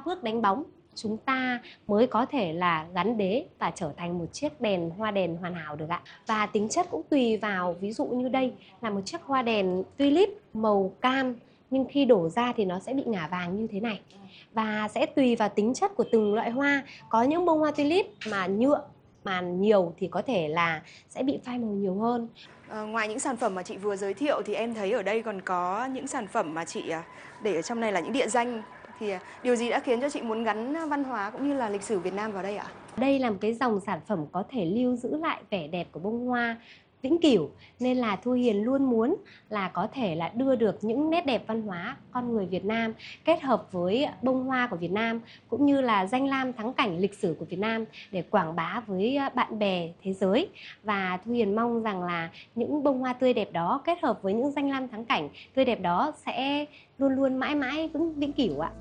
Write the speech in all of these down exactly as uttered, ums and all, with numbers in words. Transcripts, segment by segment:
bước đánh bóng, chúng ta mới có thể là gắn đế và trở thành một chiếc đèn hoa đèn hoàn hảo được ạ. Và tính chất cũng tùy vào, ví dụ như đây là một chiếc hoa đèn tulip màu cam, nhưng khi đổ ra thì nó sẽ bị ngả vàng như thế này. Và sẽ tùy vào tính chất của từng loại hoa. Có những bông hoa tulip mà nhựa mà nhiều thì có thể là sẽ bị phai màu nhiều hơn. À, ngoài những sản phẩm mà chị vừa giới thiệu thì em thấy ở đây còn có những sản phẩm mà chị để ở trong này là những địa danh. Thì điều gì đã khiến cho chị muốn gắn văn hóa cũng như là lịch sử Việt Nam vào đây ạ? Đây là một cái dòng sản phẩm có thể lưu giữ lại vẻ đẹp của bông hoa vĩnh cửu, nên là Thu Hiền luôn muốn là có thể là đưa được những nét đẹp văn hóa con người Việt Nam kết hợp với bông hoa của Việt Nam cũng như là danh lam thắng cảnh lịch sử của Việt Nam để quảng bá với bạn bè thế giới. Và Thu Hiền mong rằng là những bông hoa tươi đẹp đó kết hợp với những danh lam thắng cảnh tươi đẹp đó sẽ luôn luôn mãi mãi vĩnh vĩnh cửu ạ.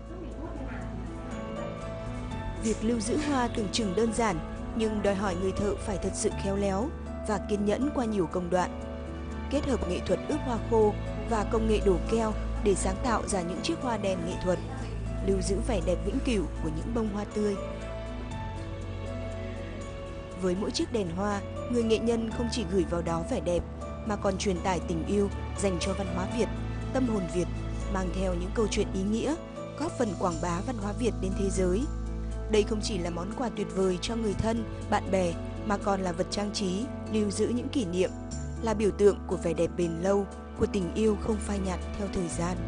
Việc lưu giữ hoa tưởng chừng đơn giản, nhưng đòi hỏi người thợ phải thật sự khéo léo và kiên nhẫn qua nhiều công đoạn. Kết hợp nghệ thuật ướp hoa khô và công nghệ đổ keo để sáng tạo ra những chiếc hoa đèn nghệ thuật, lưu giữ vẻ đẹp vĩnh cửu của những bông hoa tươi. Với mỗi chiếc đèn hoa, người nghệ nhân không chỉ gửi vào đó vẻ đẹp, mà còn truyền tải tình yêu dành cho văn hóa Việt, tâm hồn Việt, mang theo những câu chuyện ý nghĩa, góp phần quảng bá văn hóa Việt đến thế giới. Đây không chỉ là món quà tuyệt vời cho người thân, bạn bè, mà còn là vật trang trí, lưu giữ những kỷ niệm, là biểu tượng của vẻ đẹp bền lâu, của tình yêu không phai nhạt theo thời gian.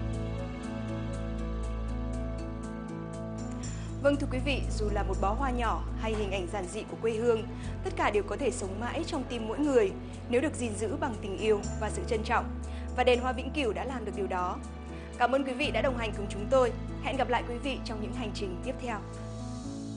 Vâng thưa quý vị, dù là một bó hoa nhỏ hay hình ảnh giản dị của quê hương, tất cả đều có thể sống mãi trong tim mỗi người nếu được gìn giữ bằng tình yêu và sự trân trọng. Và đèn hoa vĩnh cửu đã làm được điều đó. Cảm ơn quý vị đã đồng hành cùng chúng tôi. Hẹn gặp lại quý vị trong những hành trình tiếp theo.